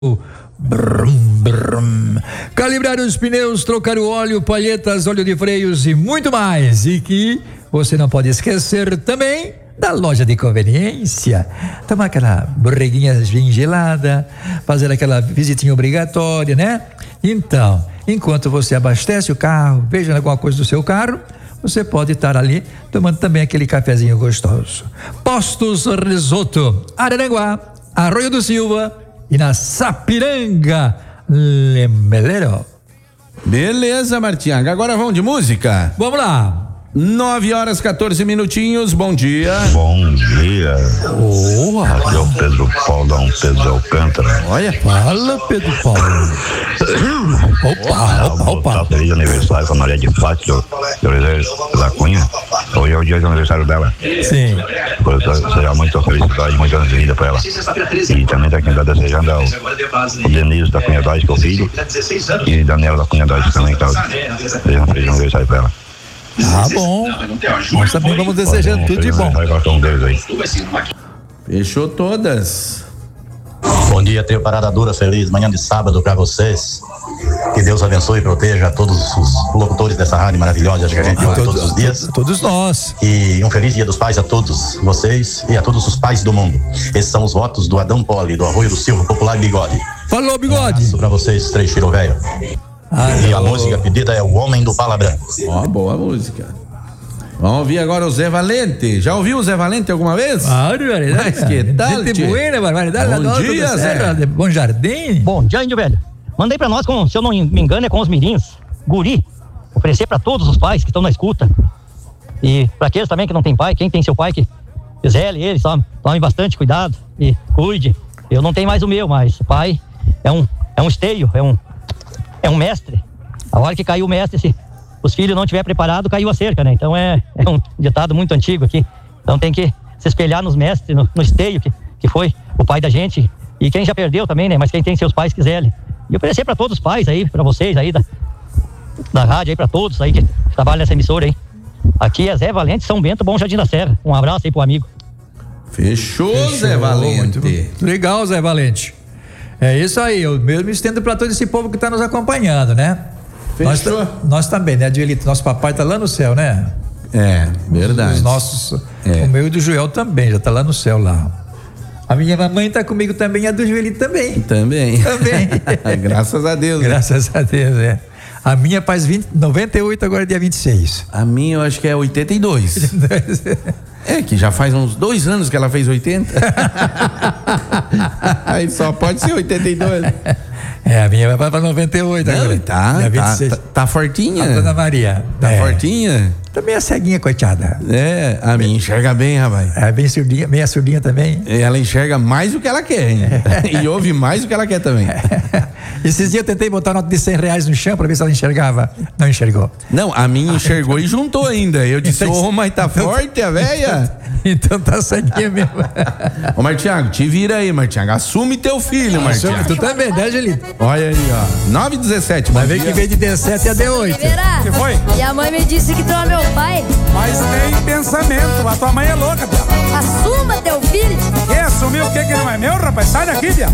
Brum, brum. Calibrar os pneus, trocar o óleo, palhetas, óleo de freios e muito mais. E que você não pode esquecer também da loja de conveniência. Tomar aquela borreguinha bem gelada, fazer aquela visitinha obrigatória, né? Então, enquanto você abastece o carro, veja alguma coisa do seu carro, você pode estar ali tomando também aquele cafezinho gostoso. Postos Risoto, Araranguá, Arroio do Silva e na Sapiranga, Lemeleiro. Beleza, Martianga. Agora vamos de música? Vamos lá. 9h14. Bom dia. Bom dia. Aqui é o Pedro Paulão, Pedro Alcântara. Olha. Fala, Pedro Paulo. Opa. Feliz aniversário com a Maria de Fátima, da Cunha. Hoje é o dia do aniversário dela. Sim. Seja muita felicidade, muitos anos de vida pra ela. E também tá quem tá desejando o Denise da Cunhadade, que é o filho. E Daniela da Cunhadade também, tá. Seja um feliz aniversário pra ela. Tá bom. Nós também vamos desejando tudo de bom. Fechou todas. Bom dia, trio Parada Dura, feliz manhã de sábado pra vocês. Que Deus abençoe e proteja todos os locutores dessa rádio maravilhosa que a gente ouve todos os dias. Todos nós. E um feliz dia dos pais a todos vocês e a todos os pais do mundo. Esses são os votos do Adão Poli, do Arroio do Silva, popular Bigode. Falou, Bigode. Um abraço pra vocês, três tiro velho. E a música pedida é O Homem do Pala Branca. Ó, boa música. Vamos ouvir agora o Zé Valente. Já ouviu o Zé Valente alguma vez? Barbaridade. Mas que tal, Gente buena, barbaridade. Bom dia, Zé. De Bom Jardim. Bom dia, índio velho. Mandei pra nós, se eu não me engano, é com os mirins. Guri. Oferecer pra todos os pais que estão na escuta. E pra aqueles também que não tem pai, quem tem seu pai que zele eles, tome bastante cuidado e cuide. Eu não tenho mais o meu, mas o pai é um esteio, é um mestre. A hora que caiu o mestre, se os filhos não tiver preparado, caiu a cerca, né? Então é um ditado muito antigo aqui. Então tem que se espelhar nos mestres, no esteio que foi o pai da gente. E quem já perdeu também, né? Mas quem tem seus pais quiserem. E oferecer para todos os pais aí, para vocês aí da rádio aí, para todos aí que trabalham nessa emissora aí. Aqui é Zé Valente, São Bento, Bom Jardim da Serra. Um abraço aí pro amigo. Fechou, Zé Valente. Muito legal, Zé Valente. É isso aí, eu mesmo estendo para todo esse povo que está nos acompanhando, né? Fechou. Nós também, né, Adilito? Nosso papai tá lá no céu, né? É, verdade. Os nossos, É. O meu e do Joel também, já tá lá no céu lá. A minha mamãe tá comigo também, a do Joelito também. Também. Graças a Deus. Graças a Deus, é. A minha faz 98, agora é dia 26. A minha eu acho que é 82. É, que já faz uns 2 anos que ela fez 80. Aí só pode ser 82. É, a minha vai pra 98 agora. Tá fortinha. A Dona Maria. Tá fortinha. Também é ceguinha, coitada. É, a minha enxerga bem, rapaz. É bem surdinha, meia surdinha também. Ela enxerga mais do que ela quer, hein? E ouve mais do que ela quer também. Esses dias eu tentei botar nota de R$100 no chão pra ver se ela enxergava. Não enxergou. Não, a minha enxergou e juntou ainda. Eu disse, mas tá forte a véia? Então tá ceguinha mesmo. Ô, Martiago, te vira aí, Martiago. Assume teu filho, Martiago. Tu também, né, Angelito? Olha aí, ó. 9h17. Vai ver que veio de 17 a D8. Que foi? E a mãe me disse que tu é meu pai. Mas nem pensamento, a tua mãe é louca, Pia. Assuma teu filho. Quer assumir o que não é meu, rapaz? Sai daqui, Pia.